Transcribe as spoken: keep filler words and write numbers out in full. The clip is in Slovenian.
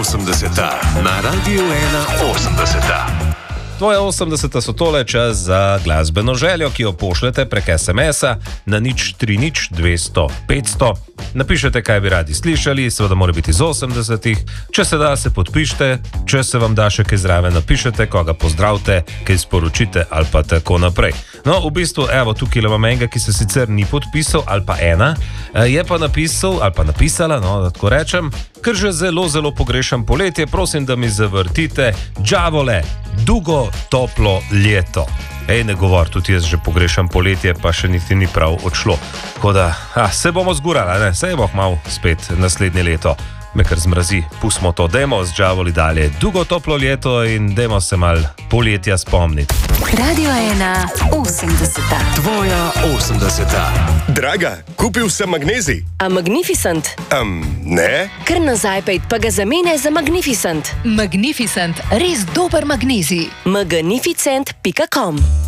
osemdeseta na Radiu ena osemdeseta. Tvoje osemdeseta so tole čas za glasbeno željo, ki jo pošljete prek es em esa na nič tri nič dvesto petsto. Napišete, kaj bi radi slišali, seveda mora biti iz osemdesetih. Če se da, se podpišite, če se vam da še kaj zraven, napišete, koga pozdravite, kaj sporočite ali pa tako naprej. No, v bistvu, evo, tukaj imam enega, ki se sicer ni podpisal, ali pa ena, je pa napisal, ali pa napisala, no, da tako rečem, ker že zelo, zelo pogrešam poletje, prosim, da mi zavrtite Džavole, Dugo toplo leto. Ej, ne govor, tudi jaz že pogrešam poletje, pa še niti ni prav odšlo. Tako da, a, se bomo zgurali, ne, sej boh mal spet naslednje leto. Me kar zmrazi, pustimo to, dajmo z Džavoli dalje. Dugo toplo leto in dajmo se mal poletja spomniti. Radio ena osemdeseta. Tvoja osemdeseta. Draga, kupil sem magnezij. A Magnificent? Um, ne? Kar nazaj pejt, pa ga zamene za Magnificent. Magnificent, res dober magnezij. magnificent pika com